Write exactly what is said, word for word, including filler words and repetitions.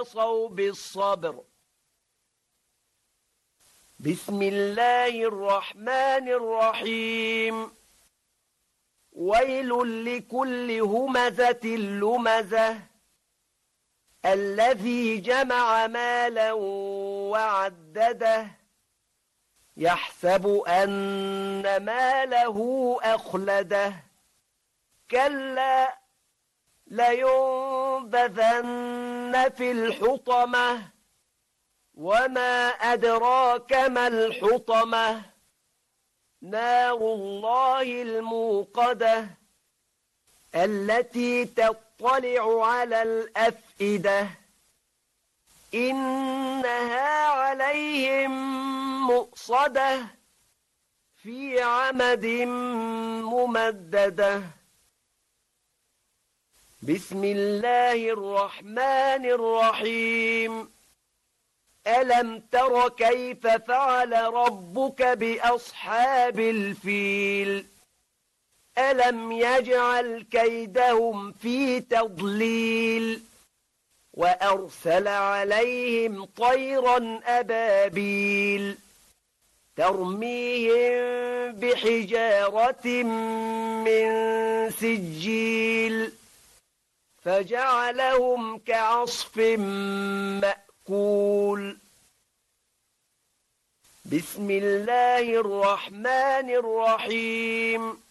وتواصوا بالصبر. بسم الله الرحمن الرحيم. ويل لكل همزة لمزة الذي جمع مالا وعدده يحسب أن ماله أخلده كلا لينبذن في الحطمة وما أدراك ما الحطمة نار الله الموقدة التي تطلع على الأفئدة إنها عليهم مؤصدة في عمد ممددة. بسم الله الرحمن الرحيم. ألم تر كيف فعل ربك بأصحاب الفيل ألم يجعل كيدهم في تضليل وأرسل عليهم طيرا أبابيل ترميهم بحجارة من سجيل فجعلهم كعصف مأكول. بسم الله الرحمن الرحيم.